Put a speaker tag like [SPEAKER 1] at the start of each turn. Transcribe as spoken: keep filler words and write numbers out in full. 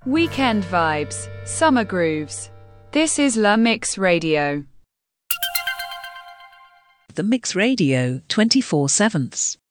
[SPEAKER 1] Weekend vibes, summer grooves. This is La Mix Radio.
[SPEAKER 2] The Mix Radio, twenty-four sevenths.